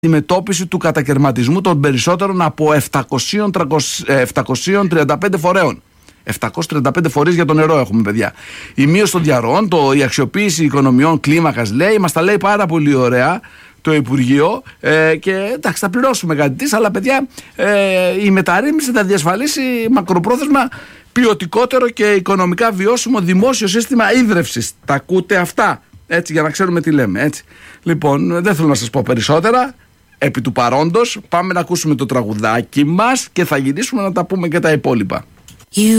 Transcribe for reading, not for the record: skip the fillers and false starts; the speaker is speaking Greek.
αντιμετώπιση του κατακερματισμού των περισσότερων από 735 φορέων. 735 φορείς για το νερό έχουμε, παιδιά. Η μείωση των διαρροών, η αξιοποίηση οικονομιών κλίμακας, λέει, μας τα λέει πάρα πολύ ωραία το Υπουργείο, και εντάξει, θα πληρώσουμε κάτι της, αλλά παιδιά, η μεταρρύθμιση θα διασφαλίσει μακροπρόθεσμα ποιοτικότερο και οικονομικά βιώσιμο δημόσιο σύστημα ίδρευσης. Τα ακούτε αυτά, έτσι, για να ξέρουμε τι λέμε, έτσι. Λοιπόν, δεν θέλω να σας πω περισσότερα. Επί του παρόντος, πάμε να ακούσουμε το τραγουδάκι μας και θα γυρίσουμε να τα πούμε και τα υπόλοιπα.